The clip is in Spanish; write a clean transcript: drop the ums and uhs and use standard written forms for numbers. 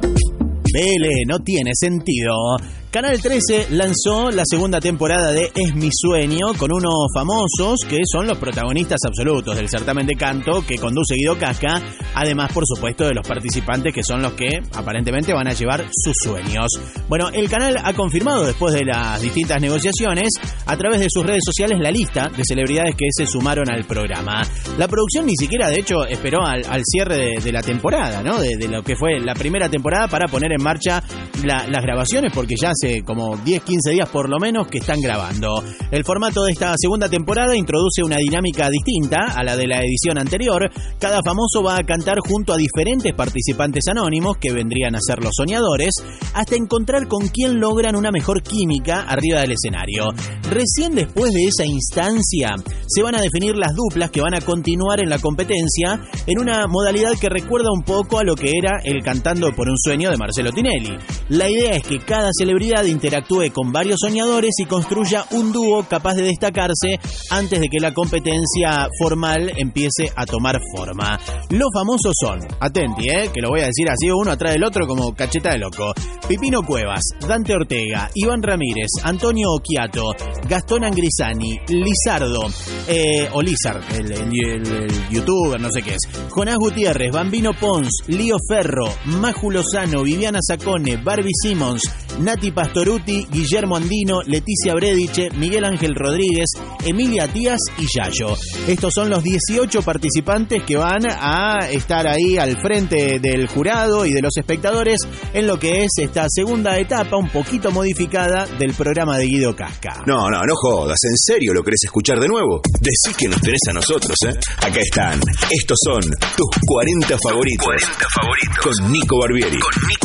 BL no tiene sentido. Canal 13 lanzó la segunda temporada de Es mi sueño con unos famosos que son los protagonistas absolutos del certamen de canto que conduce Guido Casca, además por supuesto de los participantes que son los que aparentemente van a llevar sus sueños. Bueno, el canal ha confirmado después de las distintas negociaciones a través de sus redes sociales la lista de celebridades que se sumaron al programa. La producción ni siquiera de hecho esperó al cierre de la temporada, ¿no? De lo que fue la primera temporada para poner en marcha las grabaciones, porque ya hace como 10-15 días por lo menos que están grabando. El formato de esta segunda temporada introduce una dinámica distinta a la de la edición anterior. Cada famoso va a cantar junto a diferentes participantes anónimos que vendrían a ser los soñadores, hasta encontrar con quién logran una mejor química arriba del escenario. Recién después de esa instancia se van a definir las duplas que van a continuar en la competencia en una modalidad que recuerda un poco a lo que era el Cantando por un sueño de Marcelo Tinelli. La idea es que cada celebridad interactúe con varios soñadores y construya un dúo capaz de destacarse antes de que la competencia formal empiece a tomar forma. Los famosos son, atenti, que lo voy a decir así uno atrás del otro como cacheta de loco: Pipino Cuevas, Dante Ortega, Iván Ramírez, Antonio Occhiato, Gastón Angrisani, Lizardo, o Lizard, el youtuber, no sé qué es, Jonás Gutiérrez, Bambino Pons, Lío Ferro, Maju Lozano, Viviana Sacone, Barbie Simmons, Nati Pastoruti, Guillermo Andino, Leticia Brediche, Miguel Ángel Rodríguez, Emilia Tías y Yayo. Estos son los 18 participantes que van a estar ahí al frente del jurado y de los espectadores en lo que es esta segunda etapa un poquito modificada del programa de Guido Casca. No jodas, ¿en serio lo querés escuchar de nuevo? Decí que nos tenés a nosotros, Acá están, estos son tus 40 favoritos. 40 favoritos. Con Nico Barbieri.